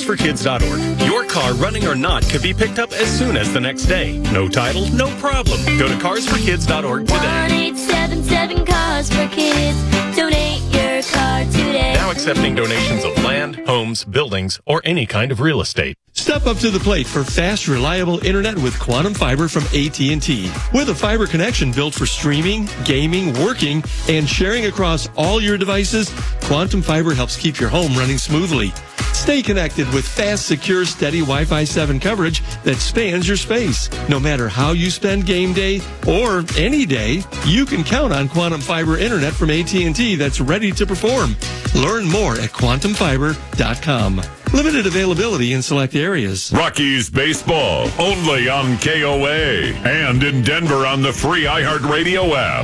carsforkids.org. Your car, running or not, could be picked up as soon as the next day. No title, no problem. Go to carsforkids.org today. 1-877-CARS-FOR-KIDS. Donate your car today. Now accepting donations of land, homes, buildings, or any kind of real estate. Step up to the plate for fast, reliable internet with Quantum Fiber from AT&T. With a fiber connection built for streaming, gaming, working, and sharing across all your devices, Quantum Fiber helps keep your home running smoothly. Stay connected with fast, secure, steady Wi-Fi 7 coverage that spans your space. No matter how you spend game day or any day, you can count on Quantum Fiber internet from AT&T that's ready to perform. Learn more at quantumfiber.com. Limited availability in select areas. Rockies baseball, only on KOA and in Denver on the free iHeartRadio app.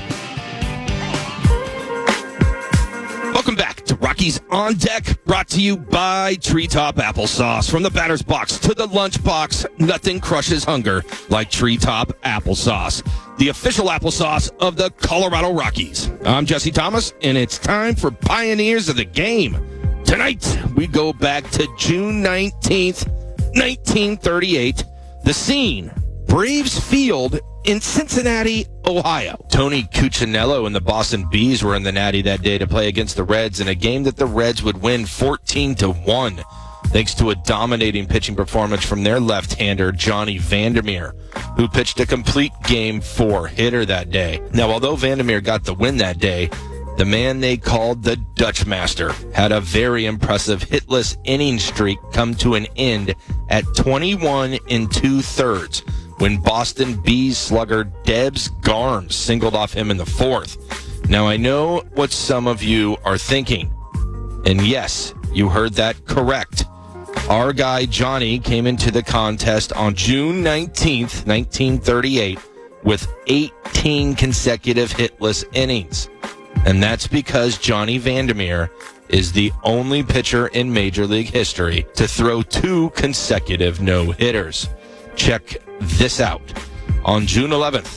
Welcome back to Rockies on Deck, brought to you by Treetop Applesauce. From the batter's box to the lunch box, nothing crushes hunger like Treetop Applesauce, the official applesauce of the Colorado Rockies. I'm Jesse Thomas, and it's time for Pioneers of the Game. Tonight, we go back to June 19th, 1938. The scene, Braves Field in Cincinnati, Ohio. Tony Cuccinello and the Boston Bees were in the Natty that day to play against the Reds in a game that the Reds would win 14-1, thanks to a dominating pitching performance from their left-hander, Johnny Vandermeer, who pitched a complete Game 4 hitter that day. Now, although Vandermeer got the win that day, the man they called the Dutch Master had a very impressive hitless inning streak come to an end at 21 2/3 when Boston Bees slugger Debs Garms singled off him in the fourth. Now, I know what some of you are thinking, and yes, you heard that correct. Our guy Johnny came into the contest on June 19th, 1938 with 18 consecutive hitless innings. And that's because Johnny Vandermeer is the only pitcher in Major League history to throw 2 consecutive no-hitters. Check this out. On June 11th,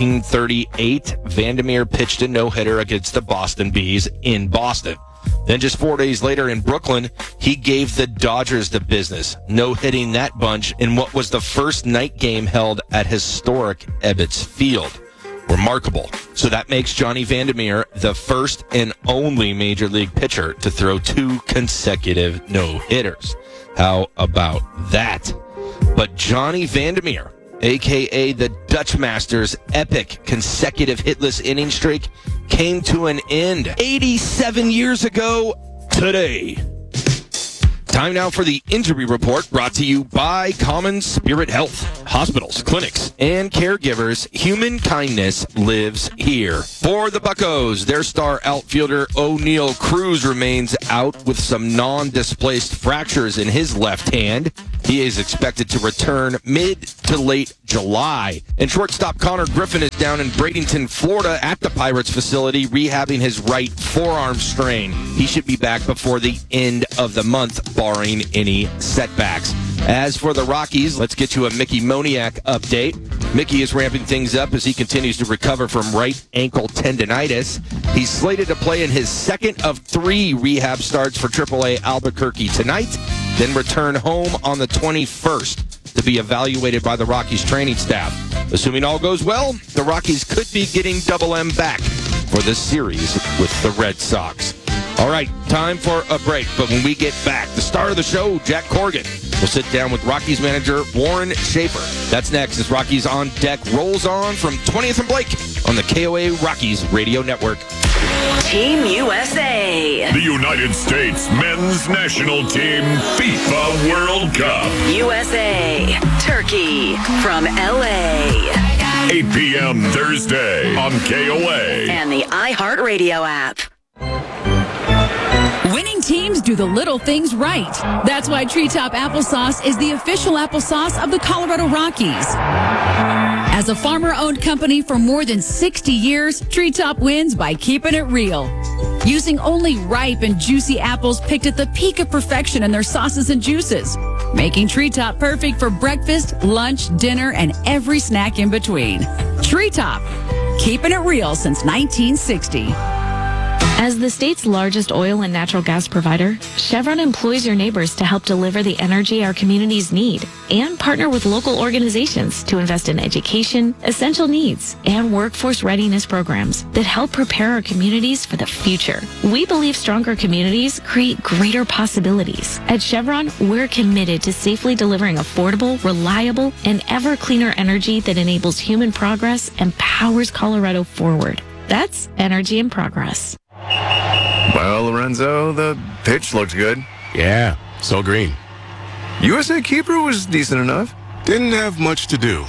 1938, Vandermeer pitched a no-hitter against the Boston Bees in Boston. Then just 4 days later in Brooklyn, he gave the Dodgers the business, no-hitting that bunch in what was the first night game held at historic Ebbets Field. Remarkable. So that makes Johnny Vandermeer the first and only Major League pitcher to throw 2 consecutive no-hitters. How about that? But Johnny Vandermeer, a.k.a. the Dutch Master's epic consecutive hitless inning streak, came to an end 87 years ago today. Time now for the injury report, brought to you by Common Spirit Health. Hospitals, clinics, and caregivers, human kindness lives here. For the Buccos, their star outfielder O'Neal Cruz remains out with some non-displaced fractures in his left hand. He is expected to return mid to late July. And shortstop Connor Griffin is down in Bradenton, Florida at the Pirates facility rehabbing his right forearm strain. He should be back before the end of the month, barring any setbacks. As for the Rockies, let's get you a Mickey Moniak update. Mickey is ramping things up as he continues to recover from right ankle tendonitis. He's slated to play in his second of 3 rehab starts for AAA Albuquerque tonight, then return home on the 21st to be evaluated by the Rockies training staff. Assuming all goes well, the Rockies could be getting Double M back for this series with the Red Sox. All right, time for a break, but when we get back, the star of the show, Jack Corgan, will sit down with Rockies manager Warren Schaefer. That's next as Rockies on Deck rolls on from 20th and Blake on the KOA Rockies Radio Network. Team USA. The United States Men's National Team FIFA World Cup. USA. Turkey from LA. 8 p.m. Thursday on KOA. And the iHeartRadio app. Winning teams do the little things right. That's why Treetop Applesauce is the official applesauce of the Colorado Rockies. As a farmer-owned company for more than 60 years, Treetop wins by keeping it real. Using only ripe and juicy apples picked at the peak of perfection in their sauces and juices, making Treetop perfect for breakfast, lunch, dinner, and every snack in between. Treetop, keeping it real since 1960. As the state's largest oil and natural gas provider, Chevron employs your neighbors to help deliver the energy our communities need and partner with local organizations to invest in education, essential needs, and workforce readiness programs that help prepare our communities for the future. We believe stronger communities create greater possibilities. At Chevron, we're committed to safely delivering affordable, reliable, and ever cleaner energy that enables human progress and powers Colorado forward. That's energy in progress. Well, Lorenzo, the pitch looked good. Yeah, so green. USA keeper was decent enough. Didn't have much to do.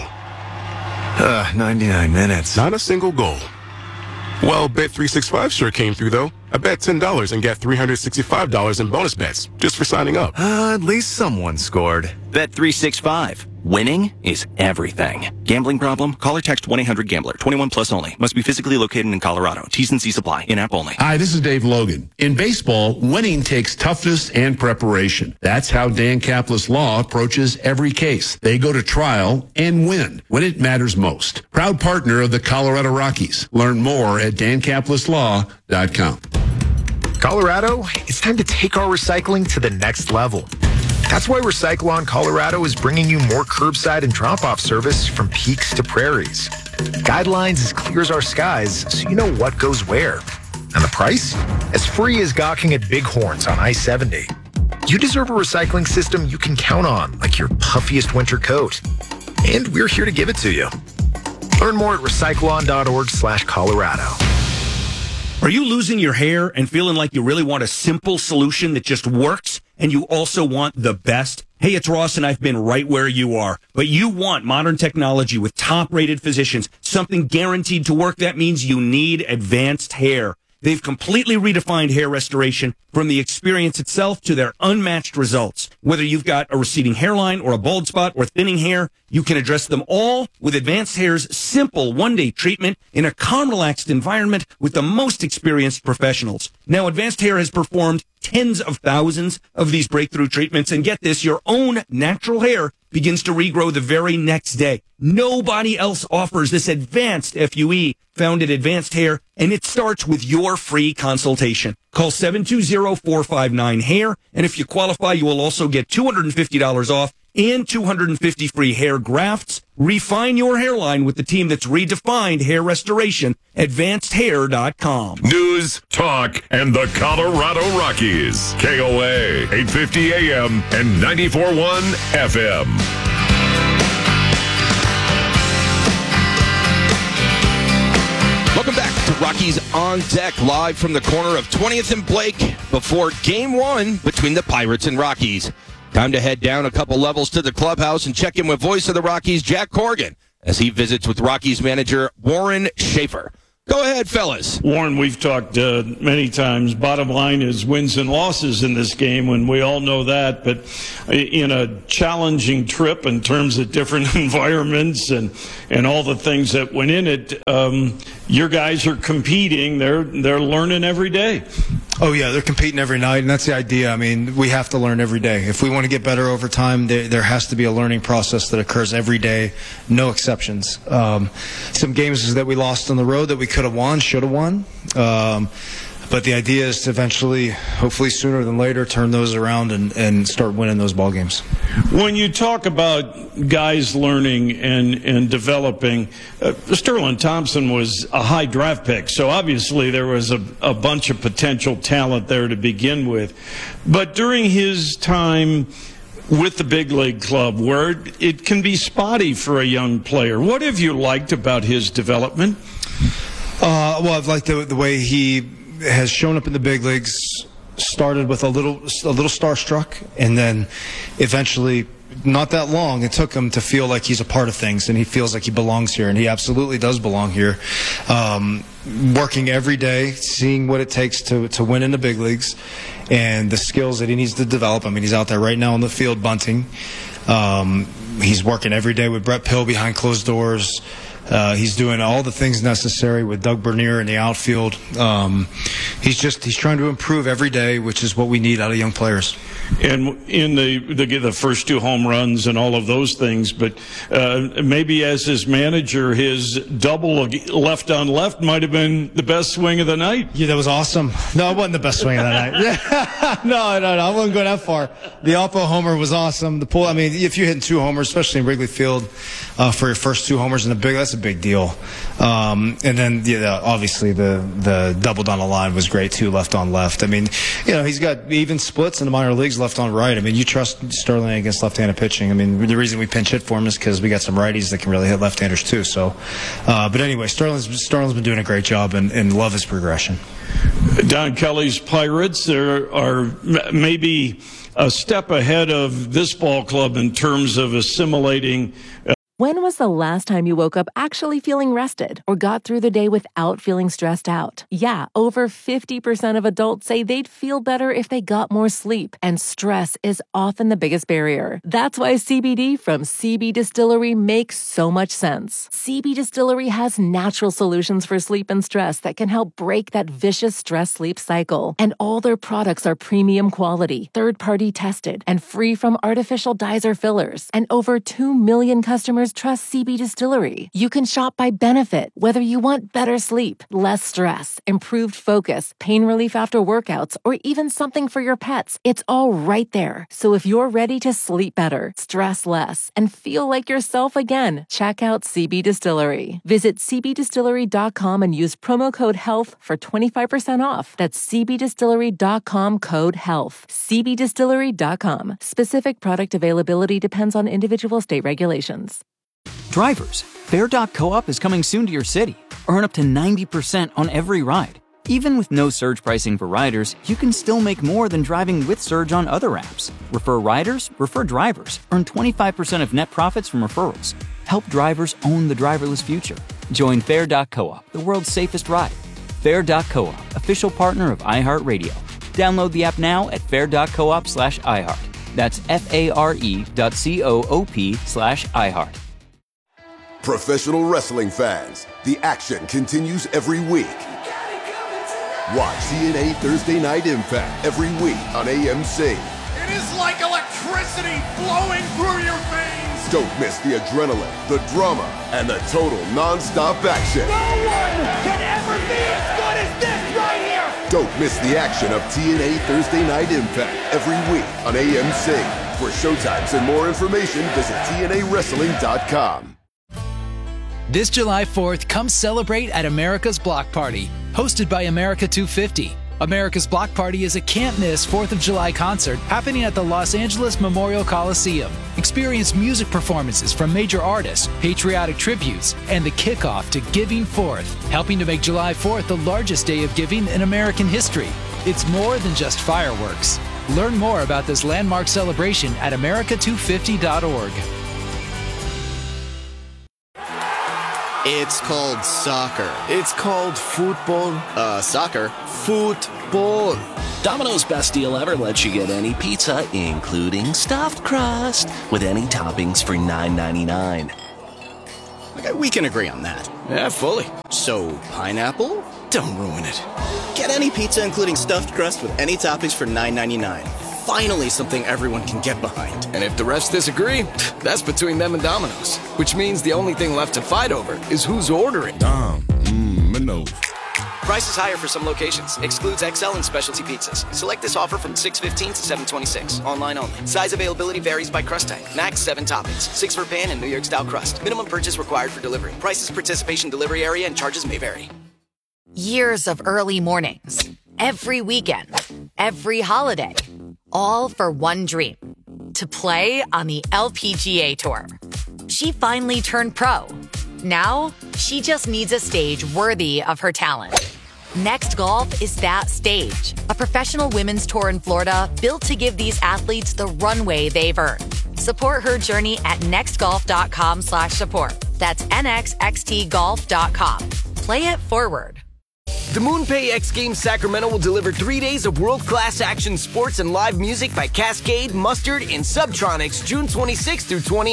99 minutes. Not a single goal. Well, Bet365 sure came through, though. I bet $10 and got $365 in bonus bets just for signing up. At least someone scored. Bet365. Winning is everything. Gambling problem? Call or text 1-800-GAMBLER. 21 plus only. Must be physically located in Colorado. T's and C's apply. In-app only. Hi, this is Dave Logan. In baseball, winning takes toughness and preparation. That's how Dan Caplis Law approaches every case. They go to trial and win when it matters most. Proud partner of the Colorado Rockies. Learn more at dancaplisLaw.com. Colorado, it's time to take our recycling to the next level. That's why Recycle-On Colorado is bringing you more curbside and drop-off service from peaks to prairies. Guidelines as clear as our skies, so you know what goes where. And the price? As free as gawking at bighorns on I-70. You deserve a recycling system you can count on, like your puffiest winter coat. And we're here to give it to you. Learn more at recycleon.org/Colorado. Are you losing your hair and feeling like you really want a simple solution that just works? And you also want the best? Hey, it's Ross, and I've been right where you are. But you want modern technology with top-rated physicians, something guaranteed to work. That means you need Advanced Hair. They've completely redefined hair restoration, from the experience itself to their unmatched results. Whether you've got a receding hairline or a bald spot or thinning hair, you can address them all with Advanced Hair's simple one-day treatment in a calm, relaxed environment with the most experienced professionals. Now, Advanced Hair has performed tens of thousands of these breakthrough treatments, and get this, your own natural hair begins to regrow the very next day. Nobody else offers this advanced FUE found at Advanced Hair, and it starts with your free consultation. Call 720-459-HAIR, and if you qualify, you will also get $250 off and 250 free hair grafts. Refine your hairline with the team that's redefined hair restoration, AdvancedHair.com. News, talk, and the Colorado Rockies. KOA, 850 AM and 94.1 FM. Welcome back to Rockies on Deck, live from the corner of 20th and Blake before Game 1 between the Pirates and Rockies. Time to head down a couple levels to the clubhouse and check in with voice of the Rockies, Jack Corrigan, as he visits with Rockies manager Warren Schaefer. Go ahead, fellas. Warren, we've talked many times. Bottom line is wins and losses in this game, and we all know that. But in a challenging trip in terms of different environments and all the things that went in it, your guys are competing. They're learning every day. Oh, yeah, they're competing every night, and that's the idea. I mean, we have to learn every day. If we want to get better over time, there has to be a learning process that occurs every day, no exceptions. Some games that we lost on the road that we could have won, should have won. But the idea is to eventually, hopefully sooner than later, turn those around and start winning those ball games. When you talk about guys learning and developing, Sterling Thompson was a high draft pick, so obviously there was a bunch of potential talent there to begin with. But during his time with the big league club, where it can be spotty for a young player, what have you liked about his development? Well, I've liked the way he has shown up in the big leagues, started with a little starstruck, and then eventually, not that long, it took him to feel like he's a part of things, and he feels like he belongs here, and he absolutely does belong here. Working every day, seeing what it takes to win in the big leagues, and the skills that he needs to develop. I mean, he's out there right now on the field bunting. He's working every day with Brett Pill behind closed doors, He's doing all the things necessary with Doug Bernier in the outfield. He's trying to improve every day, which is what we need out of young players. And in the first 2 home runs and all of those things, but maybe as his manager, his double left on left might have been the best swing of the night. Yeah, that was awesome. No, it wasn't the best swing of the night. No, I wouldn't go that far. The Oppo homer was awesome. The pull, I mean, if you're hitting 2 homers, especially in Wrigley Field, for your first 2 homers in that's a big deal. And then, obviously the double down the line was great too, left on left. I mean, he's got even splits in the minor leagues, left on right. I mean, you trust Sterling against left-handed pitching. I mean, the reason we pinch hit for him is because we got some righties that can really hit left-handers too. So, but anyway, Sterling's been doing a great job and love his progression. Don Kelly's Pirates are maybe a step ahead of this ball club in terms of assimilating. When was the last time you woke up actually feeling rested or got through the day without feeling stressed out? Yeah, over 50% of adults say they'd feel better if they got more sleep, and stress is often the biggest barrier. That's why CBD from CB Distillery makes so much sense. CB Distillery has natural solutions for sleep and stress that can help break that vicious stress-sleep cycle. And all their products are premium quality, third-party tested, and free from artificial dyes or fillers. And over 2 million customers trust CB Distillery. You can shop by benefit, whether you want better sleep, less stress, improved focus, pain relief after workouts, or even something for your pets. It's all right there. So if you're ready to sleep better, stress less, and feel like yourself again, check out CB Distillery. Visit cbdistillery.com and use promo code HEALTH for 25% off. That's cbdistillery.com, code HEALTH. cbdistillery.com. Specific product availability depends on individual state regulations. Drivers, Fare.coop is coming soon to your city. Earn up to 90% on every ride. Even with no surge pricing for riders, you can still make more than driving with Surge on other apps. Refer riders, refer drivers. Earn 25% of net profits from referrals. Help drivers own the driverless future. Join Fare.coop, the world's safest ride. Fare.coop, official partner of iHeartRadio. Download the app now at fare.coop/iHeart. That's FARE.coop/iHeart. Professional wrestling fans, the action continues every week. Watch TNA Thursday Night Impact every week on AMC. It is like electricity flowing through your veins. Don't miss the adrenaline, the drama, and the total non-stop action. No one can ever be as good as this right here. Don't miss the action of TNA Thursday Night Impact every week on AMC. For showtimes and more information, visit TNAWrestling.com. This July 4th, come celebrate at America's Block Party, hosted by America 250. America's Block Party is a can't-miss 4th of July concert happening at the Los Angeles Memorial Coliseum. Experience music performances from major artists, patriotic tributes, and the kickoff to Giving Forth, helping to make July 4th the largest day of giving in American history. It's more than just fireworks. Learn more about this landmark celebration at america250.org. It's called soccer. It's called football. Soccer. Football. Domino's best deal ever lets you get any pizza, including stuffed crust, with any toppings for $9.99. Okay, we can agree on that. Yeah, fully. So, pineapple? Don't ruin it. Get any pizza, including stuffed crust, with any toppings for $9.99. Finally, something everyone can get behind. And if the refs disagree, that's between them and Domino's. Which means the only thing left to fight over is who's ordering. Domino's. Price is higher for some locations. Excludes XL and specialty pizzas. Select this offer from 6/15 to 7/26. Online only. Size availability varies by crust type. Max 7 toppings. 6 for pan and New York style crust. Minimum purchase required for delivery. Prices, participation, delivery area, and charges may vary. Years of early mornings. Every weekend. Every holiday. All for one dream. To play on the LPGA Tour. She finally turned pro. Now, she just needs a stage worthy of her talent. Next Golf is that stage. A professional women's tour in Florida built to give these athletes the runway they've earned. Support her journey at nextgolf.com/support. That's nxxtgolf.com. Play it forward. The MoonPay X Games Sacramento will deliver 3 days of world-class action sports and live music by Cascade, Mustard, and Subtronics June 26th through 28th.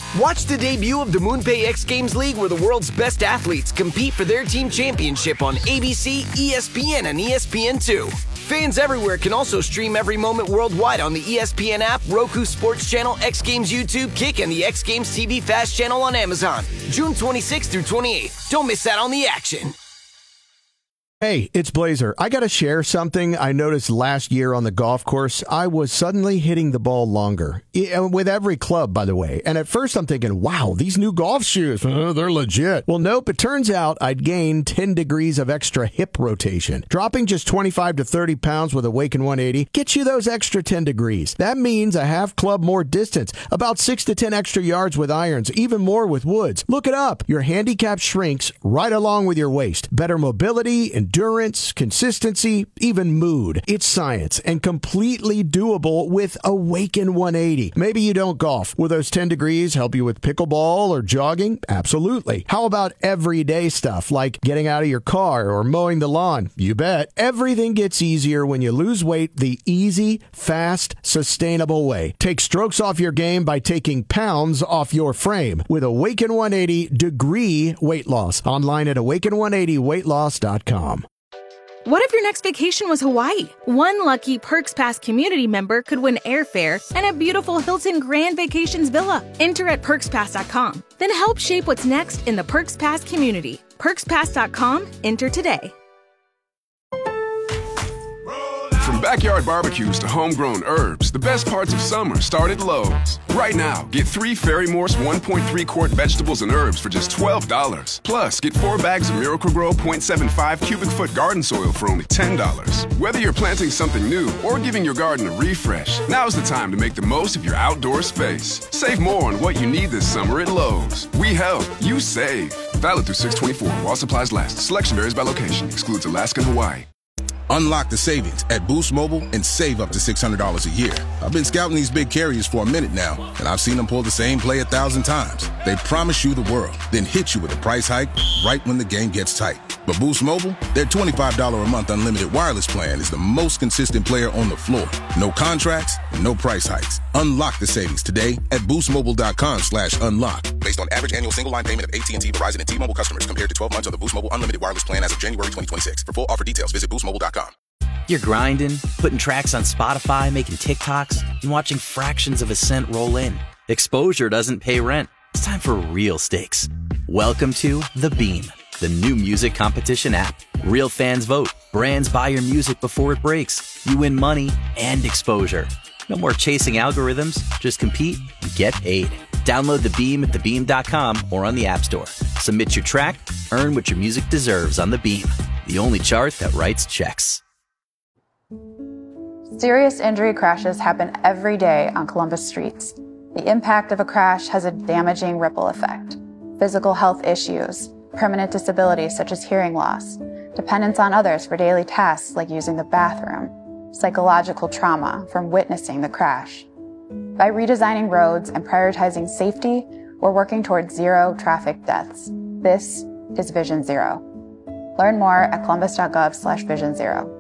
Watch the debut of the MoonPay X Games League, where the world's best athletes compete for their team championship on ABC, ESPN, and ESPN2. Fans everywhere can also stream every moment worldwide on the ESPN app, Roku Sports Channel, X Games YouTube, Kick, and the X Games TV Fast channel on Amazon. June 26th through 28th. Don't miss out on the action. Hey, it's Blazer. I got to share something I noticed last year on the golf course. I was suddenly hitting the ball longer, with every club, by the way. And at first I'm thinking, wow, these new golf shoes, they're legit. Well, nope, it turns out I'd gained 10 degrees of extra hip rotation. Dropping just 25 to 30 pounds with Awaken 180 gets you those extra 10 degrees. That means a half club more distance, about 6 to 10 extra yards with irons, even more with woods. Look it up. Your handicap shrinks right along with your waist. Better mobility, endurance, consistency, even mood. It's science and completely doable with Awaken 180. Maybe you don't golf. Will those 10 degrees help you with pickleball or jogging? Absolutely. How about everyday stuff like getting out of your car or mowing the lawn? You bet. Everything gets easier when you lose weight the easy, fast, sustainable way. Take strokes off your game by taking pounds off your frame with Awaken 180 Degree Weight Loss. Online at awaken180weightloss.com. What if your next vacation was Hawaii? One lucky Perks Pass community member could win airfare and a beautiful Hilton Grand Vacations villa. Enter at PerksPass.com. Then help shape what's next in the Perks Pass community. PerksPass.com. Enter today. From backyard barbecues to homegrown herbs, the best parts of summer start at Lowe's. Right now, get 3 Ferry Morse 1.3 quart vegetables and herbs for just $12. Plus, get 4 bags of Miracle-Gro 0.75 cubic foot garden soil for only $10. Whether you're planting something new or giving your garden a refresh, now's the time to make the most of your outdoor space. Save more on what you need this summer at Lowe's. We help, you save. Valid through 6/24 while supplies last. Selection varies by location. Excludes Alaska and Hawaii. Unlock the savings at Boost Mobile and save up to $600 a year. I've been scouting these big carriers for a minute now, and I've seen them pull the same play 1,000 times. They promise you the world, then hit you with a price hike right when the game gets tight. But Boost Mobile, their $25 a month unlimited wireless plan is the most consistent player on the floor. No contracts, no price hikes. Unlock the savings today at boostmobile.com/unlock. Based on average annual single line payment of AT&T, Verizon, and T-Mobile customers compared to 12 months of the Boost Mobile unlimited wireless plan as of January 2026. For full offer details, visit boostmobile.com. You're grinding, putting tracks on Spotify, making TikToks, and watching fractions of a cent roll in. Exposure doesn't pay rent. It's time for real stakes. Welcome to The Beam, the new music competition app. Real fans vote. Brands buy your music before it breaks. You win money and exposure. No more chasing algorithms. Just compete and get paid. Download The Beam at thebeam.com or on the App Store. Submit your track, earn what your music deserves on The Beam, the only chart that writes checks. Serious injury crashes happen every day on Columbus streets. The impact of a crash has a damaging ripple effect. Physical health issues, permanent disabilities such as hearing loss, dependence on others for daily tasks like using the bathroom, psychological trauma from witnessing the crash. By redesigning roads and prioritizing safety, we're working towards zero traffic deaths. This is Vision Zero. Learn more at columbus.gov/Vision Zero.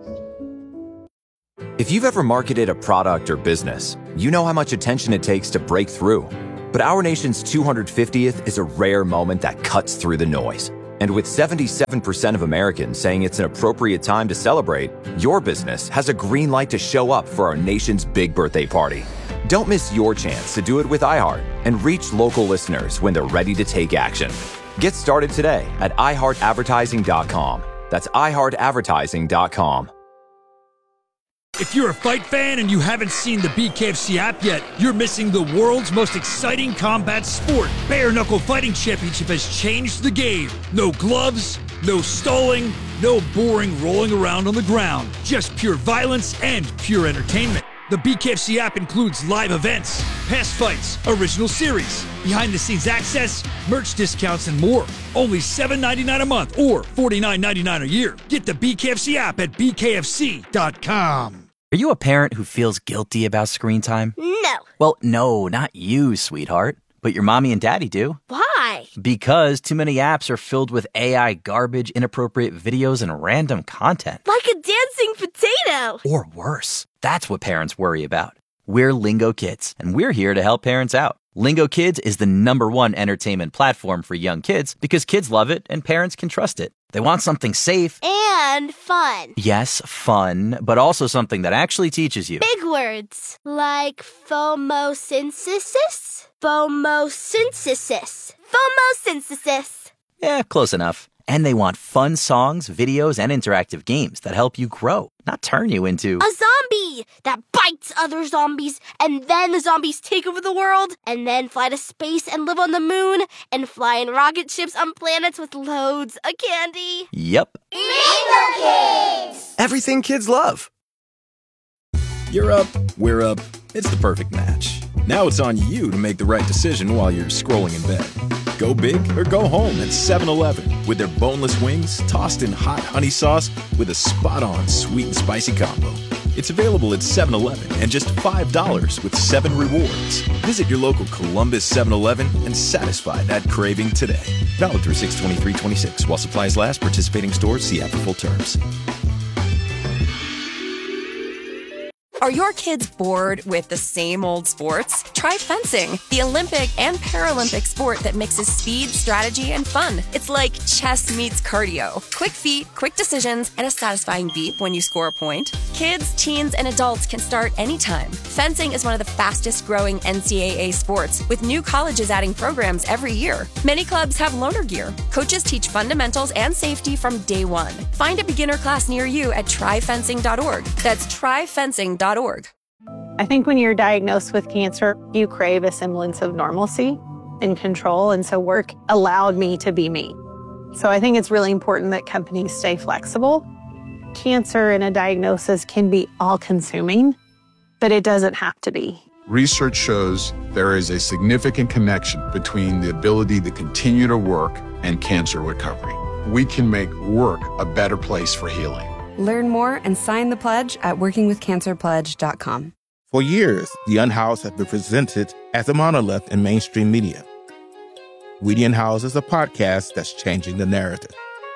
If you've ever marketed a product or business, you know how much attention it takes to break through. But our nation's 250th is a rare moment that cuts through the noise. And with 77% of Americans saying it's an appropriate time to celebrate, your business has a green light to show up for our nation's big birthday party. Don't miss your chance to do it with iHeart and reach local listeners when they're ready to take action. Get started today at iHeartAdvertising.com. That's iHeartAdvertising.com. If you're a fight fan and you haven't seen the BKFC app yet, you're missing the world's most exciting combat sport. Bare Knuckle Fighting Championship has changed the game. No gloves, no stalling, no boring rolling around on the ground. Just pure violence and pure entertainment. The BKFC app includes live events, past fights, original series, behind-the-scenes access, merch discounts, and more. Only $7.99 a month or $49.99 a year. Get the BKFC app at bkfc.com. Are you a parent who feels guilty about screen time? No. Well, no, not you, sweetheart. But your mommy and daddy do. Why? Because too many apps are filled with AI garbage, inappropriate videos, and random content. Like a dancing potato. Or worse. That's what parents worry about. We're Lingo Kids, and we're here to help parents out. Lingo Kids is the #1 entertainment platform for young kids because kids love it and parents can trust it. They want something safe and fun. Yes, fun, but also something that actually teaches you. Big words like phomosynthesis. Phomosynthesis. Phomosynthesis. Yeah, close enough. And they want fun songs, videos, and interactive games that help you grow, not turn you into a zombie that bites other zombies, and then the zombies take over the world, and then fly to space and live on the moon, and fly in rocket ships on planets with loads of candy. Yep. Lingo Kids! Everything kids love. You're up, we're up. It's the perfect match. Now it's on you to make the right decision while you're scrolling in bed. Go big or go home at 7-Eleven with their boneless wings tossed in hot honey sauce with a spot-on sweet and spicy combo. It's available at 7-Eleven and just $5 with 7 rewards. Visit your local Columbus 7-Eleven and satisfy that craving today. Valid through 6/23/26 while supplies last. Participating stores see app for full terms. Are your kids bored with the same old sports? Try fencing, the Olympic and Paralympic sport that mixes speed, strategy, and fun. It's like chess meets cardio. Quick feet, quick decisions, and a satisfying beep when you score a point. Kids, teens, and adults can start anytime. Fencing is one of the fastest growing NCAA sports, with new colleges adding programs every year. Many clubs have loaner gear. Coaches teach fundamentals and safety from day one. Find a beginner class near you at tryfencing.org. That's tryfencing.org. I think when you're diagnosed with cancer, you crave a semblance of normalcy and control, and so work allowed me to be me. So I think it's really important that companies stay flexible. Cancer and a diagnosis can be all-consuming, but it doesn't have to be. Research shows there is a significant connection between the ability to continue to work and cancer recovery. We can make work a better place for healing. Learn more and sign the pledge at workingwithcancerpledge.com. For years, The Unhoused has been presented as a monolith in mainstream media. We the Unhoused is a podcast that's changing the narrative.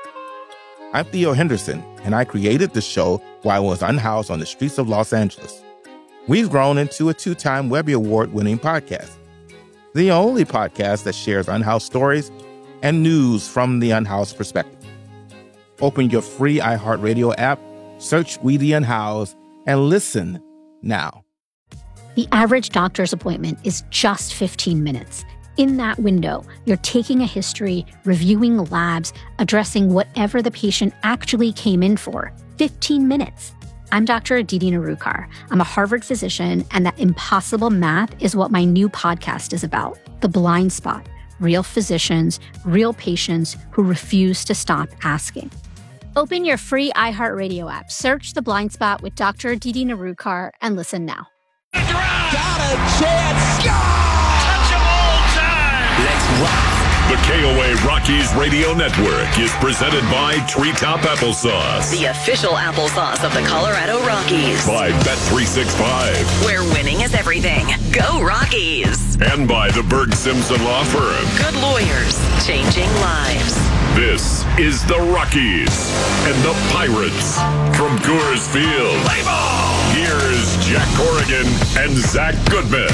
I'm Theo Henderson, and I created the show while I was unhoused on the streets of Los Angeles. We've grown into a 2-time Webby Award-winning podcast, the only podcast that shares unhoused stories and news from the unhoused perspective. Open your free iHeartRadio app, search We the Unhoused, and listen now. The average doctor's appointment is just 15 minutes. In that window, you're taking a history, reviewing labs, addressing whatever the patient actually came in for. 15 minutes. I'm Dr. Aditi Narukar. I'm a Harvard physician, and that impossible math is what my new podcast is about. The Blind Spot. Real physicians, real patients who refuse to stop asking. Open your free iHeartRadio app, search The Blind Spot with Dr. Aditi Narukar, and listen now. Got a chance. Touch them all time. Let's rock. The KOA Rockies Radio Network is presented by Treetop Applesauce. The official applesauce of the Colorado Rockies. By Bet365. Where winning is everything. Go Rockies. And by the Berg Simpson Law Firm. Good lawyers, changing lives. This is the Rockies and the Pirates from Coors Field. Play ball! Here's Jack Corrigan and Zach Goodman.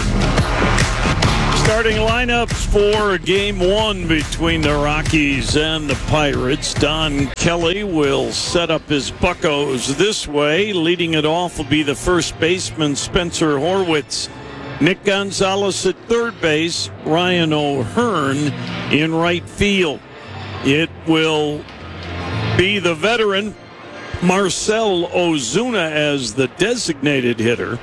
Starting lineups for Game 1 between the Rockies and the Pirates. Don Kelly will set up his Buccos this way. Leading it off will be the first baseman, Spencer Horwitz. Nick Gonzalez at third base. Ryan O'Hearn in right field. It will be the veteran Marcell Ozuna as the designated hitter.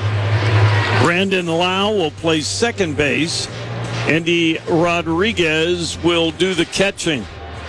Brandon Lau will play second base. Andy Rodriguez will do the catching.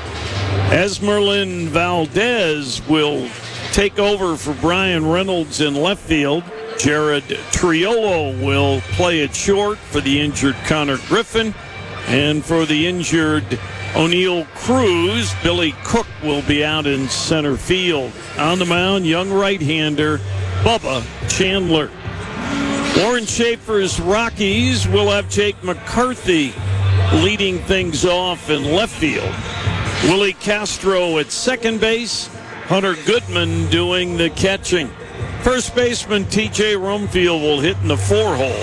Esmerlin Valdez will take over for Brian Reynolds in left field. Jared Triolo will play at short for the injured Connor Griffin. And for the injured O'Neill Cruz, Billy Cook will be out in center field. On the mound, young right-hander Bubba Chandler. Warren Schaefer's Rockies will have Jake McCarthy leading things off in left field. Willie Castro at second base. Hunter Goodman doing the catching. First baseman T.J. Rumfield will hit in the 4-hole.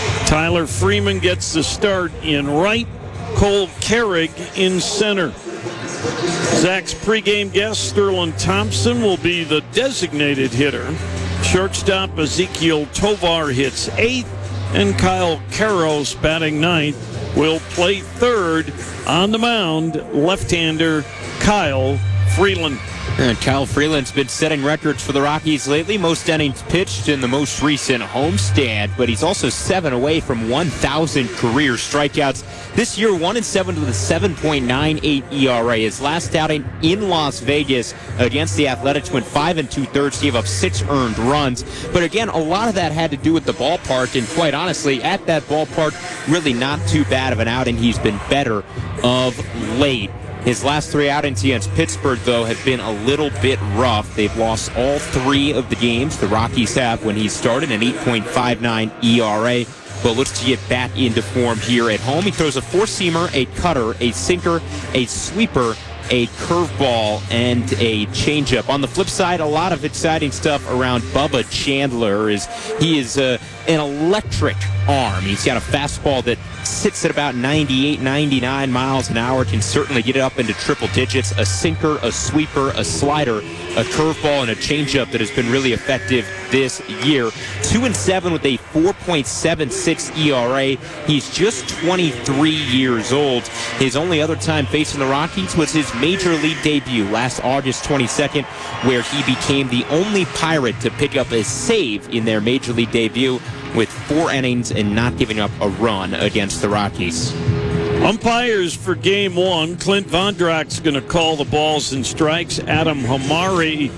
Tyler Freeman gets the start in right. Cole Carrig in center. Zach's pregame guest, Sterling Thompson, will be the designated hitter. Shortstop Ezekiel Tovar hits 8th, and Kyle Karros, batting 9th, will play 3rd. On the mound, left-hander Kyle Freeland. Kyle Freeland's been setting records for the Rockies lately, most innings pitched in the most recent homestand, but he's also 7 away from 1,000 career strikeouts. This year, 1-7 with a 7.98 ERA. His last outing in Las Vegas against the Athletics went 5 2/3, gave up 6 earned runs. But again, a lot of that had to do with the ballpark, and quite honestly, at that ballpark, really not too bad of an outing. He's been better of late. His last 3 outings against Pittsburgh, though, have been a little bit rough. They've lost all 3 of the games. The Rockies have when he started, an 8.59 ERA. But looks to get back into form here at home. He throws a 4-seamer, a cutter, a sinker, a sweeper, a curveball, and a changeup. On the flip side, a lot of exciting stuff around Bubba Chandler. He is an electric arm. He's got a fastball that sits at about 98, 99 miles an hour, can certainly get it up into triple digits. A sinker, a sweeper, a slider, a curveball, and a changeup that has been really effective this year. 2-7 with a 4.76 ERA. He's just 23 years old. His only other time facing the Rockies was his Major League debut last August 22nd, where he became the only Pirate to pick up a save in their Major League debut with 4 innings and not giving up a run against the Rockies. Umpires for Game 1. Clint Vondrach's going to call the balls and strikes. Adam Hamari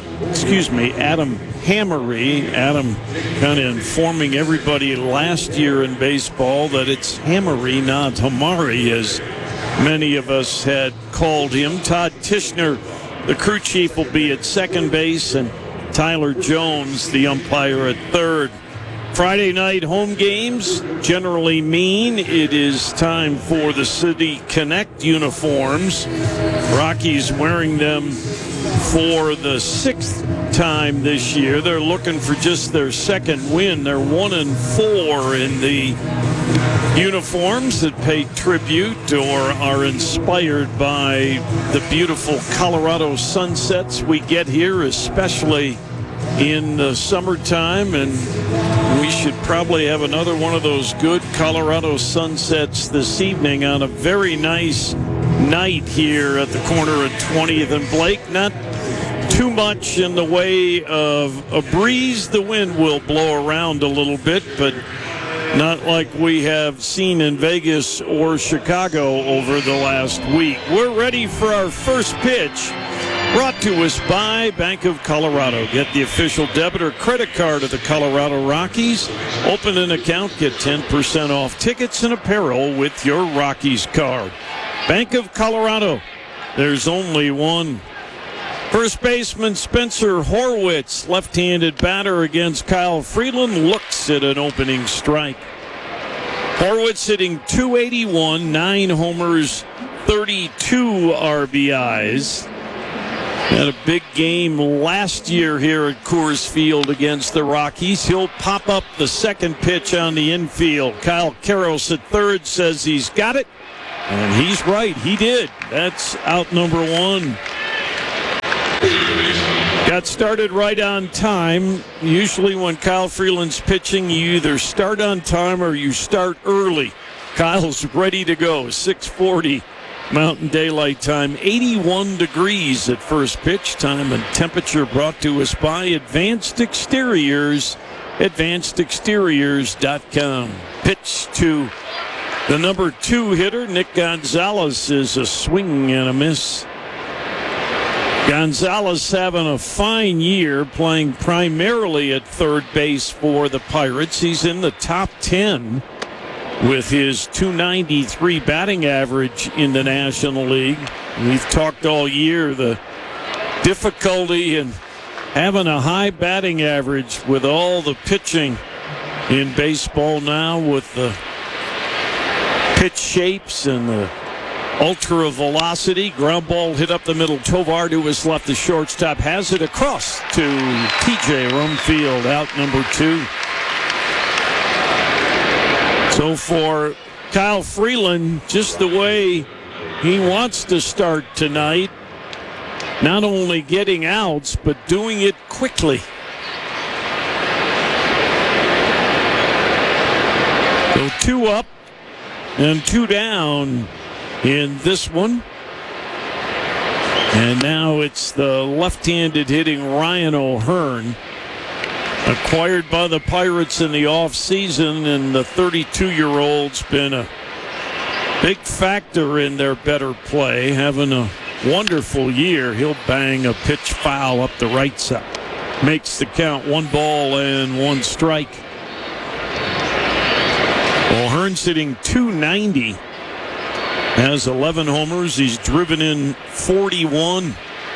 kind of informing everybody last year in baseball that it's Hamari, not Hamari, as many of us had called him. Todd Tishner, the crew chief, will be at second base, and Tyler Jones, the umpire, at third. Friday night home games generally mean it is time for the City Connect uniforms. Rockies wearing them for the 6th time this year. They're looking for just their 2nd win. They're 1-4 in the uniforms that pay tribute or are inspired by the beautiful Colorado sunsets we get here, especially in the summertime, and we should probably have another one of those good Colorado sunsets this evening on a very nice night here at the corner of 20th and Blake. Not too much in the way of a breeze. The wind will blow around a little bit, but not like we have seen in Vegas or Chicago over the last week. We're ready for our first pitch. Brought to us by Bank of Colorado. Get the official debit or credit card of the Colorado Rockies. Open an account, get 10% off tickets and apparel with your Rockies card. Bank of Colorado, there's only one. First baseman Spencer Horwitz, left-handed batter against Kyle Freeland, looks at an opening strike. Horwitz hitting .281, 9 homers, 32 RBIs. Had a big game last year here at Coors Field against the Rockies. He'll pop up the second pitch on the infield. Kyle Karros at third says he's got it, and he's right. He did. That's out number 1. Got started right on time. Usually when Kyle Freeland's pitching, you either start on time or you start early. Kyle's ready to go. 6:40. Mountain Daylight Time, 81 degrees at first pitch time, and temperature brought to us by Advanced Exteriors, advancedexteriors.com. Pitch to the number 2 hitter, Nick Gonzalez, is a swing and a miss. Gonzalez having a fine year, playing primarily at third base for the Pirates. He's in the top 10 with his .293 batting average in the National League. We've talked all year the difficulty in having a high batting average with all the pitching in baseball now, with the pitch shapes and the ultra velocity. Ground ball hit up the middle. Tovar to his left. The shortstop has it across to TJ Rumfield, out number 2. So for Kyle Freeland, just the way he wants to start tonight, not only getting outs, but doing it quickly. So 2 up and 2 down in this one. And now it's the left-handed hitting Ryan O'Hearn, acquired by the Pirates in the offseason, and the 32-year-old's been a big factor in their better play, having a wonderful year. He'll bang a pitch foul up the right side. Makes the count 1 ball and 1 strike. O'Hearn's hitting .290. Has 11 homers. He's driven in 41.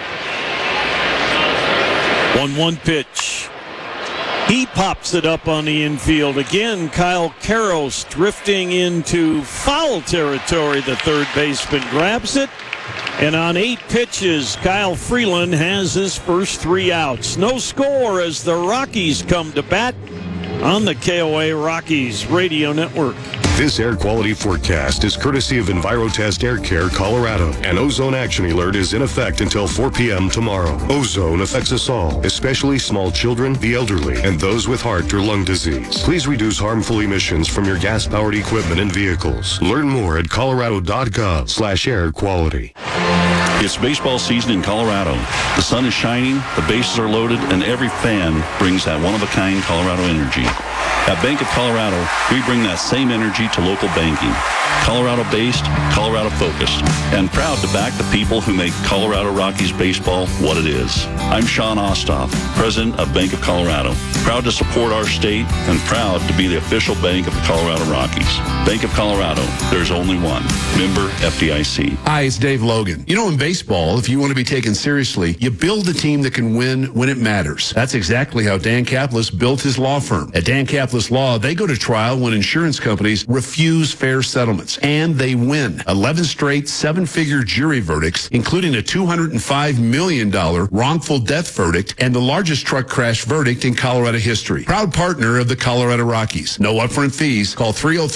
1-1 pitch. He pops it up on the infield. Again, Kyle Karros drifting into foul territory. The third baseman grabs it. And on 8 pitches, Kyle Freeland has his first 3 outs. No score as the Rockies come to bat on the KOA Rockies Radio Network. This air quality forecast is courtesy of EnviroTest Air Care Colorado. An ozone action alert is in effect until 4 p.m. tomorrow. Ozone affects us all, especially small children, the elderly, and those with heart or lung disease. Please reduce harmful emissions from your gas-powered equipment and vehicles. Learn more at colorado.gov/air quality. It's baseball season in Colorado. The sun is shining, the bases are loaded, and every fan brings that one-of-a-kind Colorado energy. At Bank of Colorado, we bring that same energy to local banking. Colorado-based, Colorado-focused, and proud to back the people who make Colorado Rockies baseball what it is. I'm Sean Ostoff, president of Bank of Colorado. Proud to support our state and proud to be the official bank of the Colorado Rockies. Bank of Colorado, there's only one. Member FDIC. Hi, it's Dave Logan. You know, in baseball, if you want to be taken seriously, you build a team that can win when it matters. That's exactly how Dan Kaplis built his law firm. At Dan Kaplis Law, they go to trial when insurance companies refuse fair settlements, and they win. 11 straight 7-figure jury verdicts, including a $205 million wrongful death verdict and the largest truck crash verdict in Colorado history. Proud partner of the Colorado Rockies. No upfront fees. Call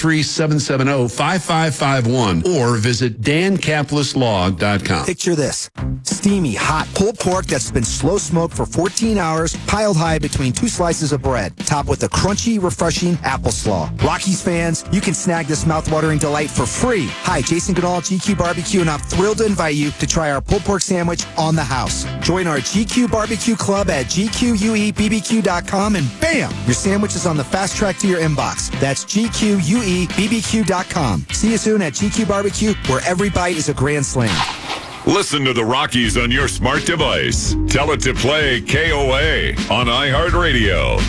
303-770-5551 or visit dankapleslaw.com. Picture this. Steamy, hot, pulled pork that's been slow smoked for 14 hours, piled high between 2 slices of bread, topped with a crunchy, refreshing apple slaw. Rockies fans, you can snag this mouthwatering delight for free. Hi, Jason Goodall, GQ Barbecue, and I'm thrilled to invite you to try our pulled pork sandwich on the house. Join our GQ Barbecue Club at GQUEBBQ.com and bam! Your sandwich is on the fast track to your inbox. That's GQUEBBQ.com. See you soon at GQ Barbecue, where every bite is a grand slam. Listen to the Rockies on your smart device. Tell it to play KOA on iHeartRadio.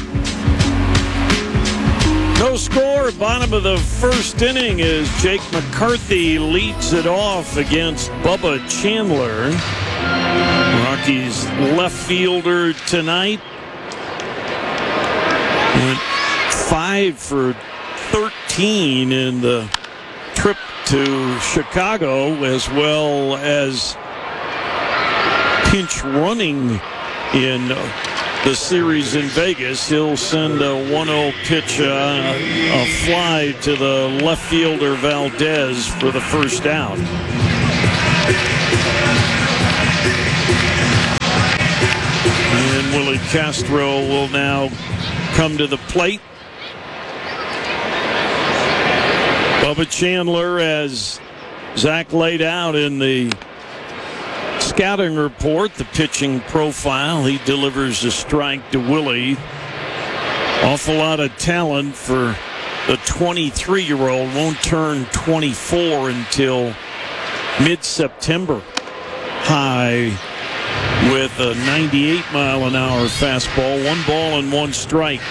No score, bottom of the first inning as Jake McCarthy leads it off against Bubba Chandler. Rockies left fielder tonight went 5 for 13 in the trip to Chicago, as well as pinch running in the series in Vegas. He'll send a 1-0 pitch, a fly to the left fielder Valdez for the first out. And Willie Castro will now come to the plate. Bubba Chandler, as Zach laid out in the scouting report, the pitching profile, he delivers a strike to Willie. Awful lot of talent for the 23-year-old. Won't turn 24 until mid-September. High with a 98-mile-an-hour fastball. 1 ball and 1 strike.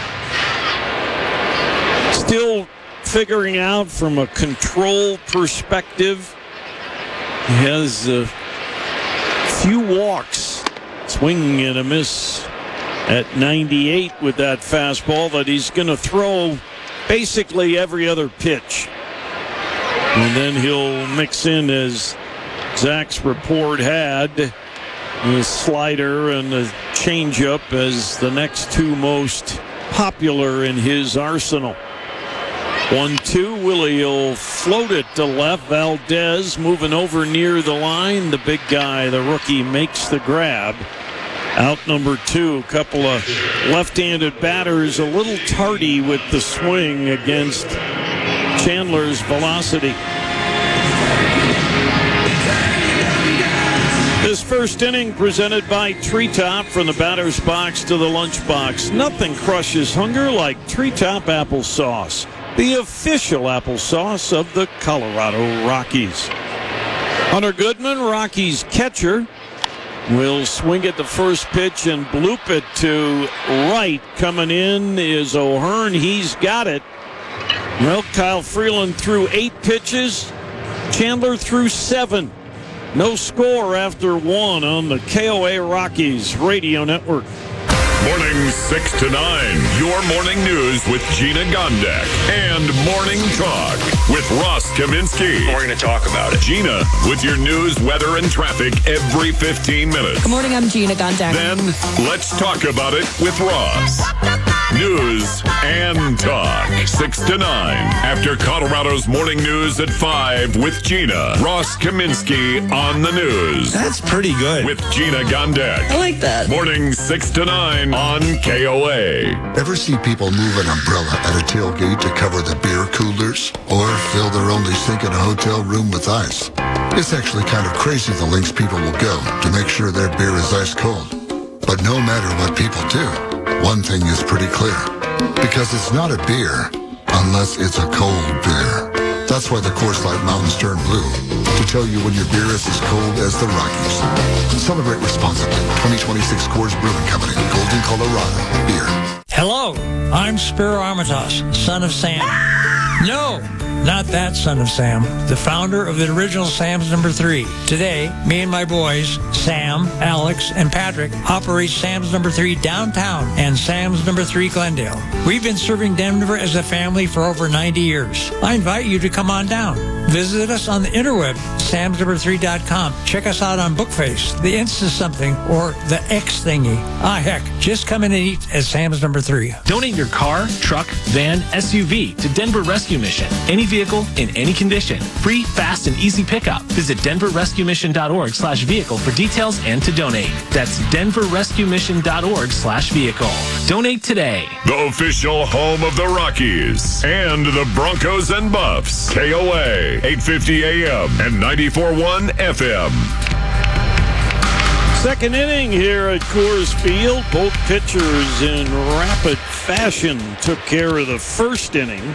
Still figuring out from a control perspective. He has a few walks, swing and a miss at 98 with that fastball that he's going to throw basically every other pitch. And then he'll mix in, as Zach's report had, the slider and the changeup as the next 2 most popular in his arsenal. 1-2. Willie will float it to left. Valdez moving over near the line. The big guy, the rookie, makes the grab. Out number 2. Couple of left-handed batters a little tardy with the swing against Chandler's velocity. This first inning presented by Treetop, from the batter's box to the lunchbox. Nothing crushes hunger like Treetop applesauce, the official applesauce of the Colorado Rockies. Hunter Goodman, Rockies catcher, will swing at the first pitch and bloop it to right. Coming in is O'Hearn. He's got it. Well, Kyle Freeland threw 8 pitches. Chandler threw 7. No score after 1 on the KOA Rockies Radio Network. Morning 6 to 9. Your morning news with Gina Gondek. And Morning Talk with Ross Kaminsky. We're going to talk about it. Gina with your news, weather, and traffic every 15 minutes. Good morning, I'm Gina Gondek. Then let's talk about it with Ross. News and talk. 6 to 9. After Colorado's morning news at 5 with Gina. Ross Kaminsky on the news. That's pretty good. With Gina Gondek. I like that. Morning 6 to 9 on KOA. Ever see people move an umbrella at a tailgate to cover the beer coolers? Or fill their only sink in a hotel room with ice? It's actually kind of crazy the lengths people will go to make sure their beer is ice cold. But no matter what people do, one thing is pretty clear. Because it's not a beer unless it's a cold beer. That's why the Coors Light Mountains turn blue. To tell you when your beer is as cold as the Rockies. Celebrate responsibly. 2026 Coors Brewing Company. Golden, Colorado. Beer. Hello, I'm Spiro Armitage, son of Sam. No, not that son of Sam, the founder of the original Sam's No. 3. Today, me and my boys, Sam, Alex, and Patrick, operate Sam's No. 3 downtown and Sam's No. 3 Glendale. We've been serving Denver as a family for over 90 years. I invite you to come on down. Visit us on the interweb, samsnumber3.com. Check us out on Bookface, the Insta something, or the X thingy. Heck, just come in and eat at Sam's No. 3. Donate your car, truck, van, SUV to Denver Rescue Mission. Any vehicle in any condition. Free, fast, and easy pickup. Visit denverrescuemission.org/vehicle for details and to donate. That's denverrescuemission.org/vehicle. Donate today. The official home of the Rockies and the Broncos and Buffs. KOA, 850 AM and 94.1 FM. Second inning here at Coors Field. Both pitchers in rapid fashion took care of the first inning.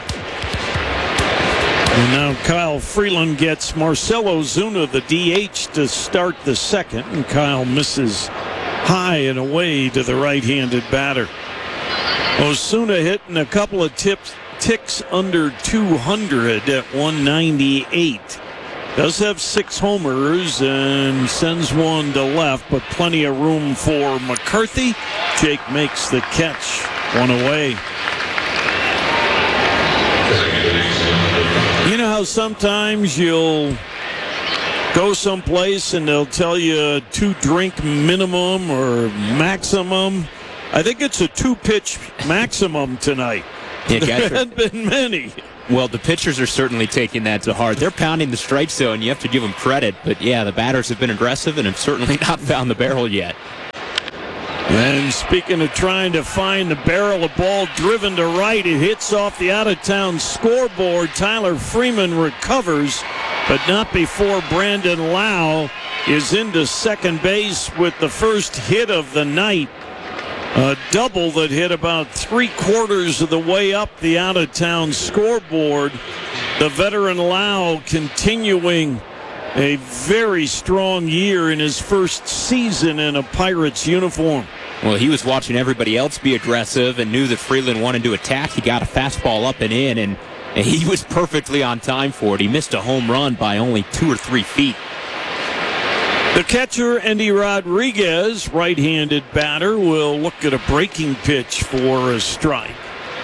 And now Kyle Freeland gets Marcelo Zuna, the DH, to start the second. And Kyle misses high and away to the right-handed batter. Osuna hitting a couple of ticks under 200 at 198. Does have 6 homers and sends one to left, but plenty of room for McCarthy. Jake makes the catch, one away. You know how sometimes you'll go someplace and they'll tell you 2-drink minimum or maximum? I think it's a 2-pitch maximum tonight. Yeah, there guys haven't been many. Well, the pitchers are certainly taking that to heart. They're pounding the strike zone. You have to give them credit. But, yeah, the batters have been aggressive and have certainly not found the barrel yet. And speaking of trying to find the barrel, a ball driven to right. It hits off the out-of-town scoreboard. Tyler Freeman recovers, but not before Brandon Lau is into second base with the first hit of the night. A double that hit about 3/4 of the way up the out-of-town scoreboard. The veteran Lau continuing a very strong year in his first season in a Pirates uniform. Well, he was watching everybody else be aggressive and knew that Freeland wanted to attack. He got a fastball up and in, and he was perfectly on time for it. He missed a home run by only 2 or 3 feet. The catcher, Andy Rodriguez, right-handed batter, will look at a breaking pitch for a strike.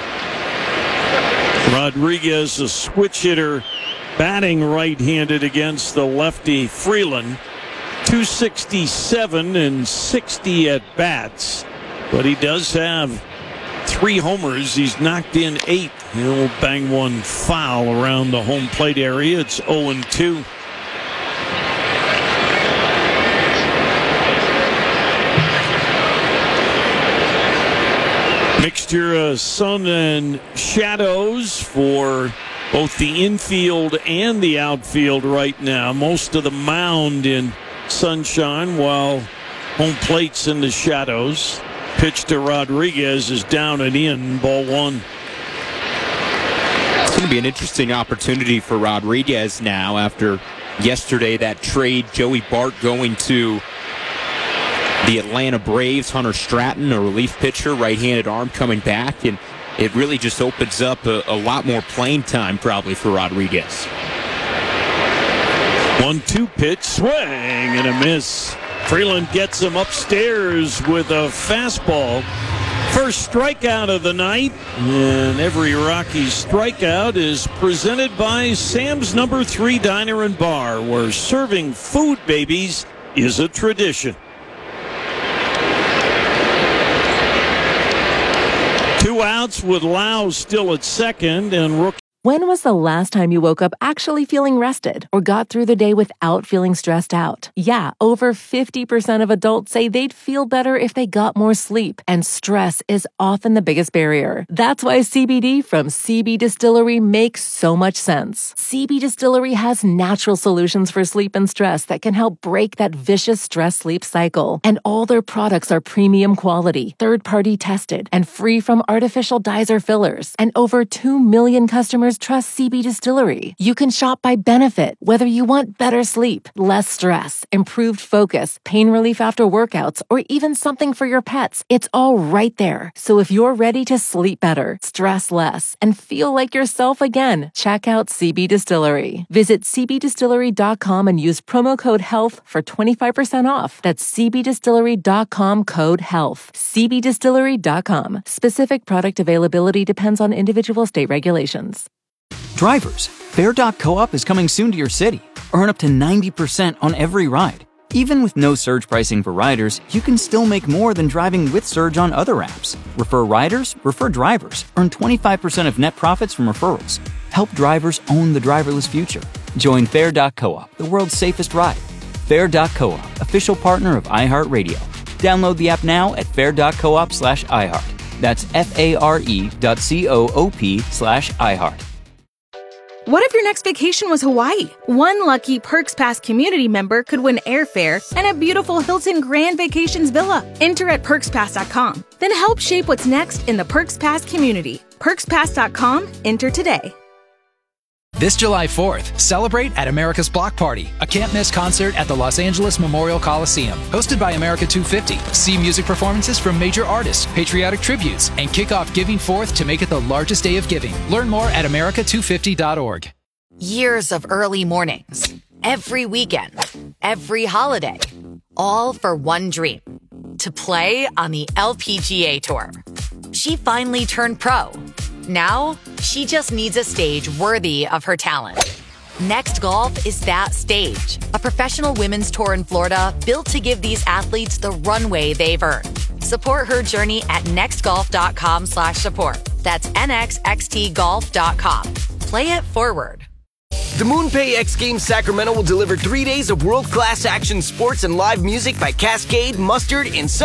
Rodriguez, a switch hitter, batting right-handed against the lefty Freeland. 267 and 60 at bats, but he does have 3 homers. He's knocked in 8. He'll bang one foul around the home plate area. It's 0-2. Mixture of sun and shadows for both the infield and the outfield right now. Most of the mound in sunshine while home plate's in the shadows. Pitch to Rodriguez is down and in, ball 1. It's going to be an interesting opportunity for Rodriguez now after yesterday, that trade. Joey Bart going to the Atlanta Braves. Hunter Stratton, a relief pitcher, right-handed arm, coming back, and it really just opens up a lot more playing time probably for Rodriguez. 1-2 pitch, swing and a miss. Freeland gets him upstairs with a fastball. First strikeout of the night, and every Rockies strikeout is presented by Sam's No. 3 Diner and Bar, where serving food babies is a tradition. 2 outs with Lau still at second, and rookie. When was the last time you woke up actually feeling rested or got through the day without feeling stressed out? Yeah, over 50% of adults say they'd feel better if they got more sleep, and stress is often the biggest barrier. That's why CBD from CB Distillery makes so much sense. CB Distillery has natural solutions for sleep and stress that can help break that vicious stress-sleep cycle. And all their products are premium quality, third-party tested, and free from artificial dyes or fillers. And over 2 million customers trust CB Distillery. You can shop by benefit, whether you want better sleep, less stress, improved focus, pain relief after workouts, or even something for your pets. It's all right there. So if you're ready to sleep better, stress less, and feel like yourself again, check out CB Distillery. Visit cbdistillery.com and use promo code HEALTH for 25% off. That's cbdistillery.com, code HEALTH. cbdistillery.com. Specific product availability depends on individual state regulations. Drivers, Fare.coop is coming soon to your city. Earn up to 90% on every ride. Even with no surge pricing for riders, you can still make more than driving with surge on other apps. Refer riders, refer drivers. Earn 25% of net profits from referrals. Help drivers own the driverless future. Join Fare.coop, the world's safest ride. Fare.coop, official partner of iHeartRadio. Download the app now at fare.coop/iHeart. That's FARE.coop/iHeart. What if your next vacation was Hawaii? One lucky Perks Pass community member could win airfare and a beautiful Hilton Grand Vacations villa. Enter at PerksPass.com. Then help shape what's next in the Perks Pass community. PerksPass.com. Enter today. This July 4th, celebrate at America's Block Party, a can't-miss concert at the Los Angeles Memorial Coliseum. Hosted by America 250. See music performances from major artists, patriotic tributes, and kick off Giving Forth to make it the largest day of giving. Learn more at America250.org. Years of early mornings, every weekend, every holiday, all for one dream, to play on the LPGA Tour. She finally turned pro. Now, she just needs a stage worthy of her talent. Next Golf is that stage. A professional women's tour in Florida built to give these athletes the runway they've earned. Support her journey at nextgolf.com/support. That's nxxtgolf.com. Play it forward. The MoonPay X Games Sacramento will deliver 3 days of world-class action sports and live music by Cascade, Mustard, and